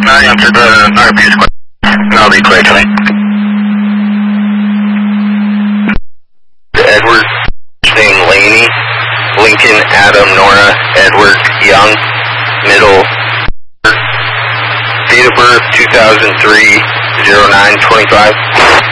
Answer the RP's question. I'll be clear to me. Edward, name Laney, Lincoln, Adam, Nora, Edward, Young, middle, date of birth 2003, 0925.